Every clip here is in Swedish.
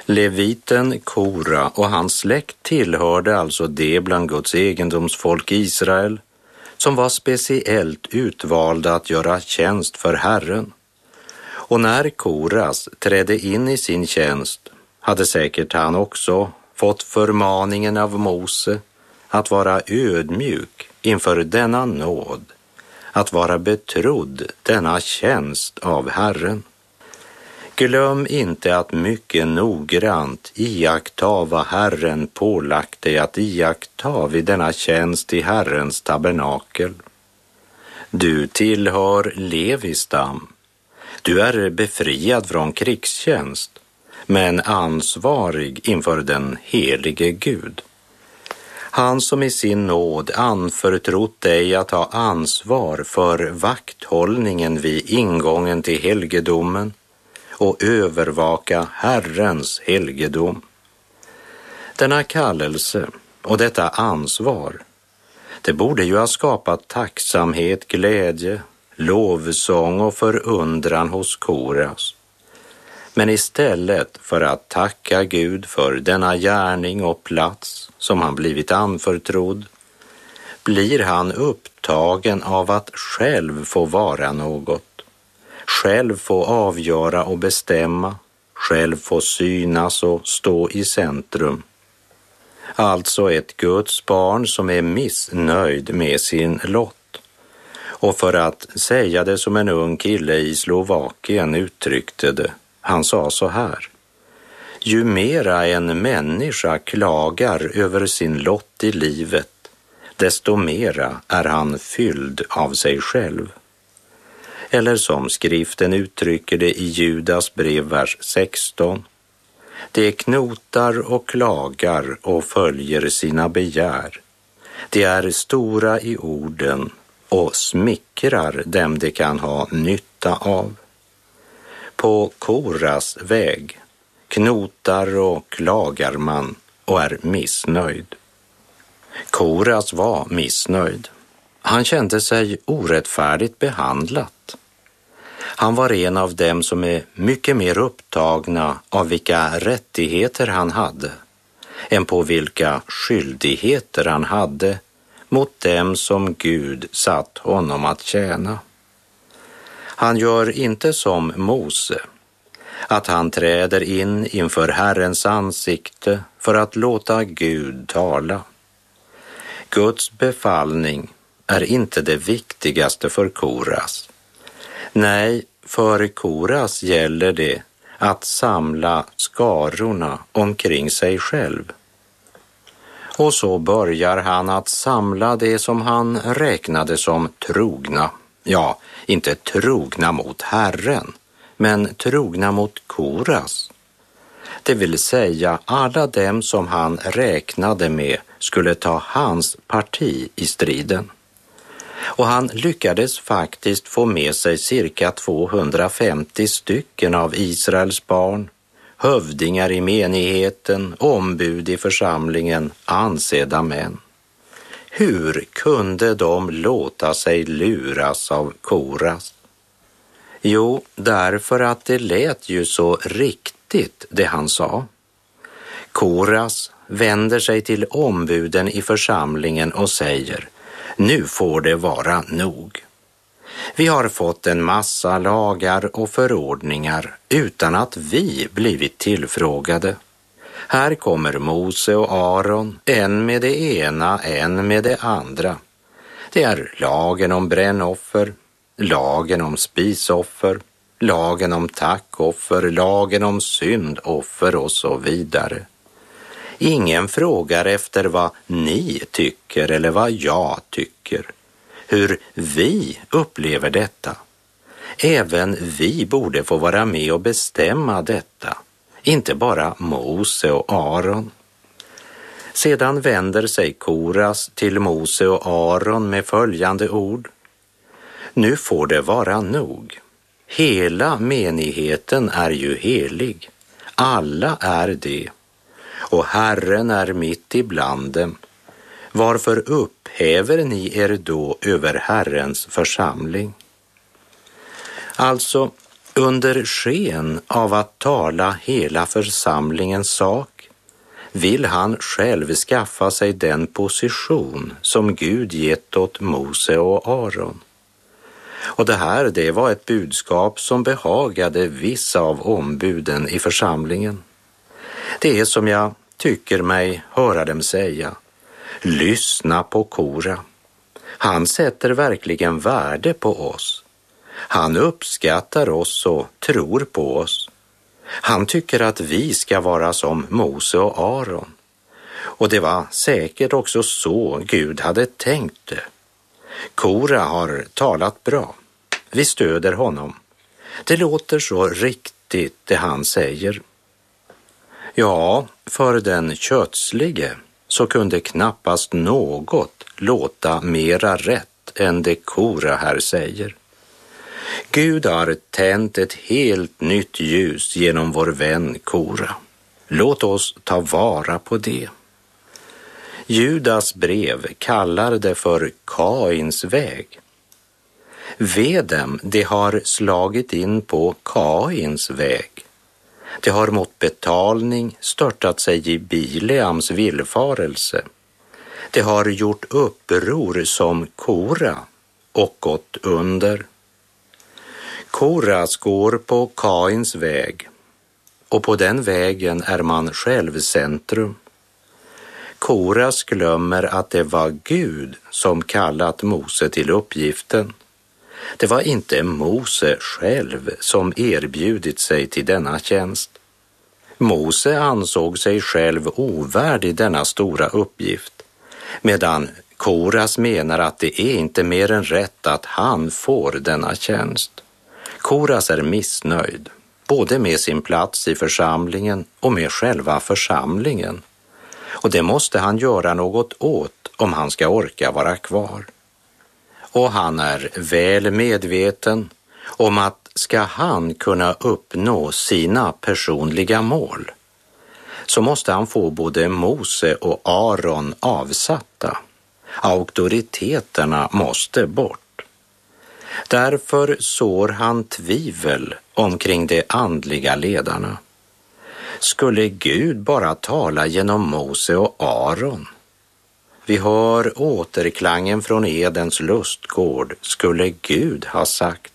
Leviten Kora och hans släkt tillhörde alltså det bland Guds egendomsfolk Israel som var speciellt utvalda att göra tjänst för Herren. Och när Koras trädde in i sin tjänst hade säkert han också fått förmaningen av Mose att vara ödmjuk inför denna nåd, att vara betrodd denna tjänst av Herren. Glöm inte att mycket noggrant iaktta vad Herren pålagt dig att iaktta vid denna tjänst i Herrens tabernakel. Du tillhör Levis stam. Du är befriad från krigstjänst, men ansvarig inför den helige Gud. Han som i sin nåd anförtrott dig att ha ansvar för vakthållningen vid ingången till helgedomen och övervaka Herrens helgedom. Denna kallelse och detta ansvar, det borde ju ha skapat tacksamhet, glädje, lovsång och förundran hos Koras. Men istället för att tacka Gud för denna gärning och plats som han blivit anförtrodd, blir han upptagen av att själv få vara något, själv få avgöra och bestämma, själv få synas och stå i centrum. Alltså ett Guds barn som är missnöjd med sin lott. Och för att säga det som en ung kille i Slovakien uttryckte det, han sa så här: ju mera en människa klagar över sin lott i livet, desto mera är han fylld av sig själv. Eller som skriften uttrycker det i Judas brev vers 16. Det knotar och klagar och följer sina begär. Det är stora i orden och smickrar dem det kan ha nytta av. På Koras väg knotar och klagar man och är missnöjd. Koras var missnöjd. Han kände sig orättfärdigt behandlat. Han var en av dem som är mycket mer upptagna av vilka rättigheter han hade än på vilka skyldigheter han hade mot dem som Gud satt honom att tjäna. Han gör inte som Mose, att han träder in inför Herrens ansikte för att låta Gud tala. Guds befallning är inte det viktigaste för Koras. Nej, för Koras gäller det att samla skarorna omkring sig själv. Och så börjar han att samla det som han räknade som trogna. Ja, inte trogna mot Herren, men trogna mot Koras. Det vill säga alla dem som han räknade med skulle ta hans parti i striden. Och han lyckades faktiskt få med sig cirka 250 stycken av Israels barn, hövdingar i menigheten, ombud i församlingen, ansedda män. Hur kunde de låta sig luras av Koras? Jo, därför att det lät ju så riktigt det han sa. Koras vänder sig till ombuden i församlingen och säger: nu får det vara nog. Vi har fått en massa lagar och förordningar utan att vi blivit tillfrågade. Här kommer Mose och Aron, en med det ena, en med det andra. Det är lagen om brännoffer, lagen om spisoffer, lagen om tackoffer, lagen om syndoffer och så vidare. Ingen frågar efter vad ni tycker eller vad jag tycker, hur vi upplever detta. Även vi borde få vara med och bestämma detta, inte bara Mose och Aron. Sedan vänder sig Koras till Mose och Aron med följande ord: nu får det vara nog. Hela menigheten är ju helig, alla är det. Och Herren är mitt ibland dem. Varför upphäver ni er då över Herrens församling? Alltså, Under sken av att tala hela församlingens sak vill han själv skaffa sig den position som Gud gett åt Mose och Aron. Och det var ett budskap som behagade vissa av ombuden i församlingen. Det är som jag tycker mig höra dem säga: lyssna på Kora. Han sätter verkligen värde på oss. Han uppskattar oss och tror på oss. Han tycker att vi ska vara som Mose och Aron. Och det var säkert också så Gud hade tänkt det. Kora har talat bra. Vi stöder honom. Det låter så riktigt det han säger. Ja, för den kötslige så kunde knappast något låta mera rätt än det Kora här säger. Gud har tänt ett helt nytt ljus genom vår vän Kora. Låt oss ta vara på det. Judas brev kallar det för Kains väg. Vedem, det har slagit in på Kains väg. Det har mot betalning störtat sig i Bileams villfarelse. Det har gjort uppror som Kora och gått under. Koras går på Kains väg, och på den vägen är man självcentrum. Koras glömmer att det var Gud som kallat Mose till uppgiften. Det var inte Mose själv som erbjudit sig till denna tjänst. Mose ansåg sig själv ovärdig denna stora uppgift, medan Koras menar att det är inte mer än rätt att han får denna tjänst. Koras är missnöjd, både med sin plats i församlingen och med själva församlingen. Och det måste han göra något åt om han ska orka vara kvar. Och han är väl medveten om att ska han kunna uppnå sina personliga mål så måste han få både Mose och Aron avsatta. Auktoriteterna måste bort. Därför sår han tvivel omkring de andliga ledarna. Skulle Gud bara tala genom Mose och Aron? Vi hör återklangen från Edens lustgård, skulle Gud ha sagt.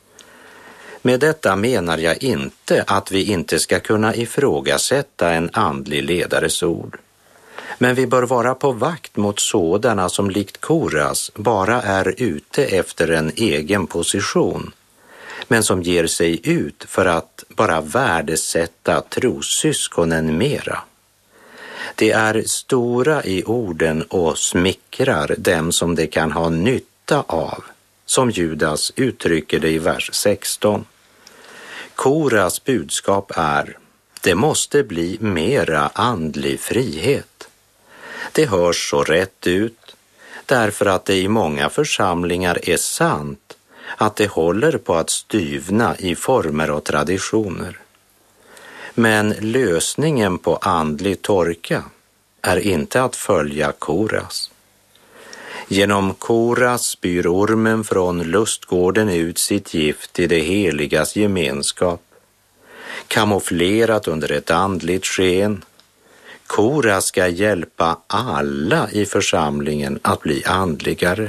Med detta menar jag inte att vi inte ska kunna ifrågasätta en andlig ledares ord. Men vi bör vara på vakt mot sådana som likt Koras bara är ute efter en egen position, men som ger sig ut för att bara värdesätta trossyskonen mera. Det är stora i orden och smickrar dem som det kan ha nytta av, som Judas uttrycker det i vers 16. Koras budskap är: det måste bli mera andlig frihet. Det hörs så rätt ut, därför att det i många församlingar är sant att det håller på att styvna i former och traditioner. Men lösningen på andlig torka är inte att följa Koras. Genom Koras spyr ormen från lustgården ut sitt gift i det heligas gemenskap, kamouflerat under ett andligt sken. Kora ska hjälpa alla i församlingen att bli andligare.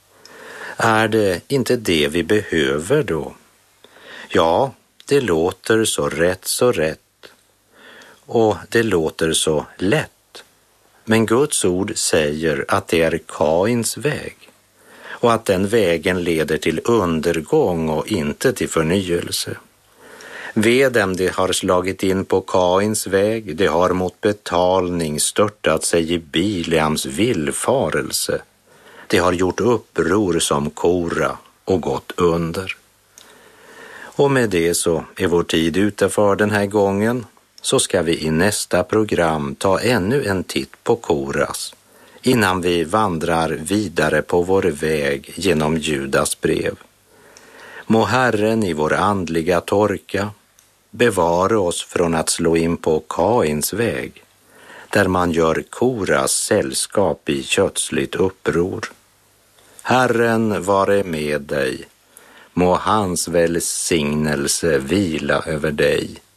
Är det inte det vi behöver då? Ja, det låter så rätt. Och det låter så lätt. Men Guds ord säger att det är Kains väg. Och att den vägen leder till undergång och inte till förnyelse. Vedem, det har slagit in på Kains väg, det har mot betalning störtat sig i Bileams villfarelse. Det har gjort uppror som Kora och gått under. Och med det så är vår tid ute för den här gången, så ska vi i nästa program ta ännu en titt på Koras innan vi vandrar vidare på vår väg genom Judas brev. Må Herren i vår andliga torka bevara oss från att slå in på Kains väg, där man gör Koras sällskap i kötsligt uppror. Herren vare med dig. Må hans välsignelse vila över dig